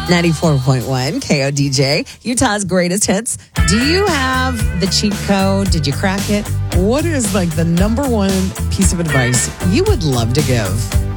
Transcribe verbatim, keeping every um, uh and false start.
ninety-four point one K O D J, Utah's greatest hits. Do you have the cheat code? Did you crack it? What is like the number one piece of advice you would love to give?